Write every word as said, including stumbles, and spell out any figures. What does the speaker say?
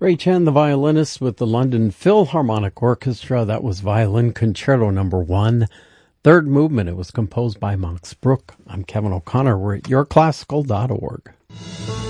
Ray Chan, the violinist with the London Philharmonic Orchestra. That was Violin Concerto number one. Third movement. It was composed by Max Bruch. I'm Kevin O'Connor. We're at your classical dot org.